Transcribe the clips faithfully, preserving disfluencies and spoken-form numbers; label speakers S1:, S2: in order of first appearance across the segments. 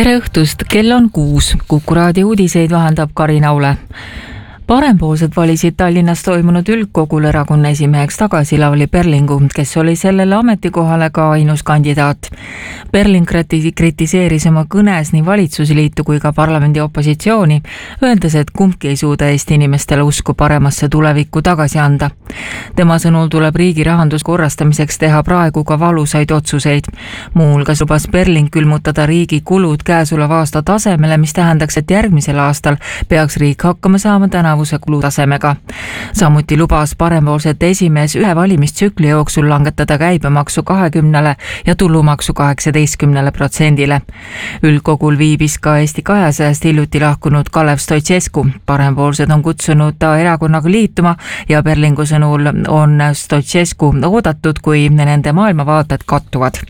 S1: tere õhtust, kell on kuus. Kuku raadio uudiseid vahendab Karina Ule. Parempoolsed valisid Tallinnas toimunud üldkogul erakonna esimeheks tagasi Lavly Perlingu, kes oli sellele ametikohale ka ainus kandidaat. Perling kritiseeris oma kõnes nii valitsusliitu kui ka parlamendi opositsiooni, öeldes, et kumbki ei suuda Eesti inimestele usku paremasse tulevikku tagasi anda. Tema sõnul tuleb riigi rahandus korrastamiseks teha praegu ka valusaid otsuseid. Muuhulgas lubas Perling külmutada riigi kulud käesoleva aasta tasemele, mis tähendaks, et järgmisel aastal peaks riik hakkama saama tänavu kulutasemega. Samuti lubas parempoolsete esimees ühe valimistsükli jooksul langetada käibemaksu kahekümnele ja tulumaksu kaheksateistkümnele protsendile. Üldkogul viibis ka Eesti kahesajast hiljuti lahkunud Kalev Stoicescu. Parempoolsed on kutsunud ta erakonnaga liituma ja Perlingu sõnul on Stoicescu oodatud, kui nende maailmavaated kattuvad.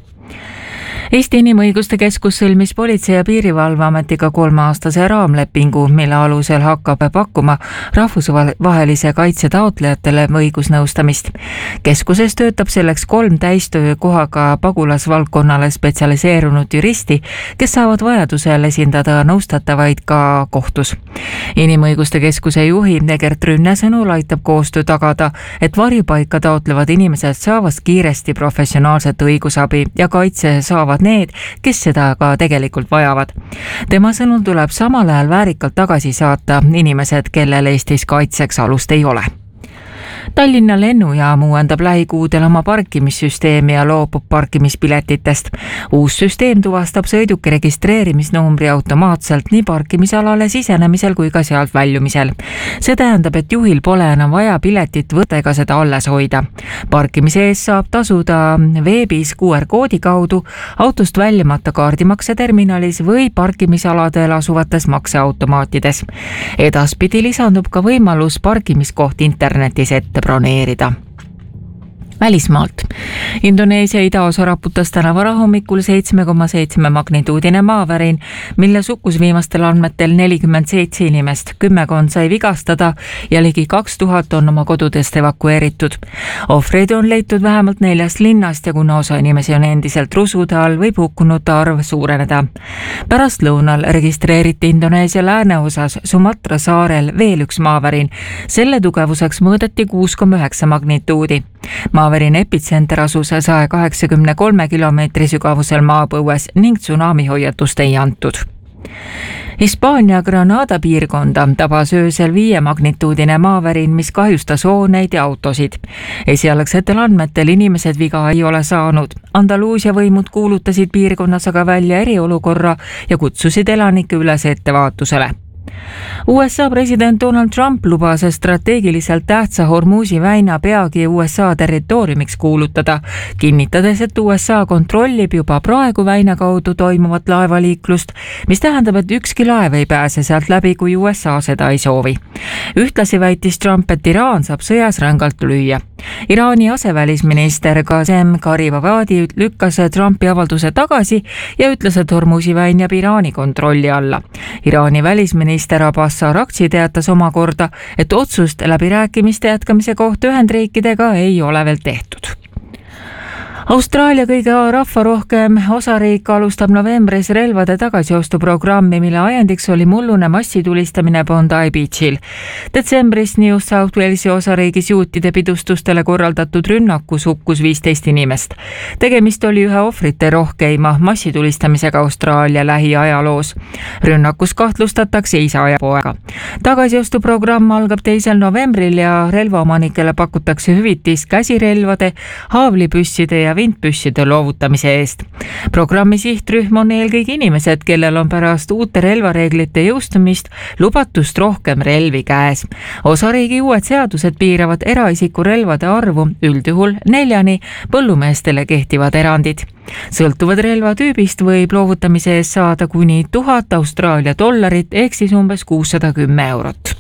S1: Eesti Inimõiguste Keskus sõlmis Politsei- ja Piirivalveametiga kolmeaastase raamlepingu, mille alusel hakkab pakkuma rahvusvahelise kaitse taotlejatele õigusnõustamist. Keskuses töötab selleks kolm täistöökohaga pagulasvaldkonnale spetsialiseerunud juristi, kes saavad vajadusel esindada nõustatavaid ka kohtus. Inimõiguste Keskuse juhi Egert Rünne sõnul aitab koostöö tagada, et varjupaika taotlevad inimesed saavad kiiresti professionaalset õigusabi ja kaitse saavad need, kes seda ka tegelikult vajavad. Tema sõnul tuleb samal ajal väärikalt tagasi saata inimesed, kellel Eestis kaitseks alust ei ole. Tallinna lennujaam uuendab lähikuudel oma parkimissüsteemi ja loobub parkimispiletitest. Uus süsteem tuvastab sõiduki registreerimisnumbri automaatselt nii parkimisalale sisenemisel kui ka sealt väljumisel. See tähendab, et juhil pole enam vaja piletit võtta ega seda alles hoida. Parkimise ees saab tasuda veebis Q R-koodi kaudu, autost väljumata kaardimakseterminalis või parkimisaladel asuvates makseautomaatides. Edaspidi lisandub ka võimalus parkimiskoht internetis ette broneerida. Välismaalt. Indoneesia idaosa raputas täna varahommikul seitse koma seitse magnituudine maavärin, mille sukkus viimastel andmetel nelikümmend seitse inimest. Kümmekond sai vigastada ja ligi kaks tuhat on oma kodudest evakueeritud. Ohvreid on leitud vähemalt neljast linnast ja kuna osa inimesi on endiselt rusude all, võib hukkunute arv suureneda. Pärast lõunal registreeriti Indoneesia lääneosas Sumatra saarel veel üks maavärin. Selle tugevuseks mõõdeti kuus koma üheksa magnituudi. Maavärin epitsenter asus saja kaheksakümne kolme kilomeetri sügavusel maapõues ning tsunami hoiatust ei antud. Hispaania Granada piirkonda tabas öösel viie magnituudine maavärin, mis kahjustas hooneid ja autosid. Esialgsetel andmetel inimesed viga ei ole saanud. Andaluusia võimud kuulutasid piirkonnas aga välja eriolukorra ja kutsusid elanikke üles ettevaatusele. U S A president Donald Trump lubas strateegiliselt tähtsa Hormuzi väina peagi U S A territooriumiks kuulutada, kinnitades, et U S A kontrollib juba praegu väina kaudu toimuvat laevaliiklust, mis tähendab, et ükski laev ei pääse sealt läbi, kui U S A seda ei soovi. Ühtlasi väitis Trump, et Iraan saab sõjas rängalt lüüa. Iraani asevälisminister Qasem Gharibabadi lükkas Trumpi avalduse tagasi ja ütles, et Hormuzi väin jääb Iraani kontrolli alla. Iraani välisminister Abbas Araghchi teatas omakorda, et otsust läbirääkimiste jätkamise kohta Ühendriikidega ei ole veel tehtud. Austraalia kõige rahvarohkem osariik alustab novembris relvade tagasiostuprogrammi, mille ajendiks oli mullune massitulistamine Bondi Beachil. Detsembris New South Walesi osariigis juutide pidustustele korraldatud rünnakus hukkus viisteist inimest. Tegemist oli ühe ohvrite rohkeima massitulistamisega Austraalia lähiajaloos. Rünnakus kahtlustatakse isa ja poega. Tagasiostuprogramm algab teisel novembril ja relvaomanikele pakutakse hüvitist käsirelvade, haavlipüsside ja vintpüsside loovutamise eest. Programmi sihtrühm on eelkõige inimesed, kellel on pärast uute relvareeglite jõustumist lubatust rohkem relvi käes. Osariigi uued seadused piiravad eraisiku relvade arvu üldjuhul neljani, põllumeestele kehtivad erandid. Sõltuvad relvatüübist võib loovutamise eest saada kuni tuhat Austraalia dollarit ehk siis umbes kuussada kümme eurot.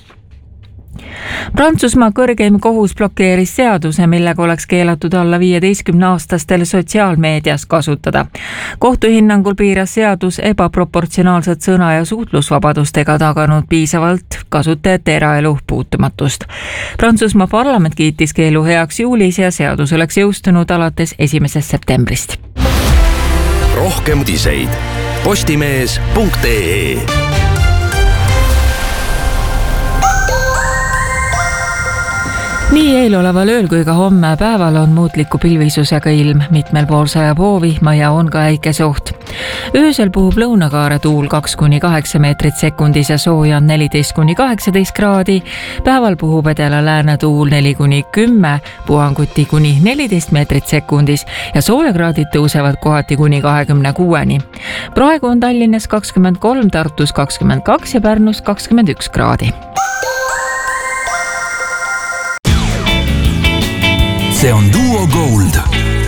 S1: Prantsusmaa kõrgeim kohus blokeeris seaduse, millega oleks keelatud alla viieteistkümne aastastel sotsiaalmeedias kasutada. Kohtu hinnangul piiras seadus ebaproportsionaalset sõna- ja suhtlusvabadustega taganud piisavalt kasutajate eraelu puutumatust. Prantsusmaa parlament kiitis keelu heaks juulis ja seadus oleks jõustunud alates esimesest septembrist.
S2: rohkem uudiseid postimees punkt ee.
S1: nii eeloleval ööl kui ka homme päeval on muutliku pilvisusega ilm, mitmel pool sajab hoovihma ja on ka äikesoht. Öösel puhub lõunakaare tuul kaks kuni kaheksa meetrit sekundis ja sooja on neliteist kuni kaheksateist kraadi. Päeval puhub edela lääne tuul neli kuni kümme, puhanguti kuni neliteist meetrit sekundis ja soojakraadid tõusevad kohati kuni kahekümne kuueni. Praegu on Tallinnas kakskümmend kolm, Tartus kakskümmend kaks ja Pärnus kakskümmend üks kraadi.
S3: See on Duo Gold.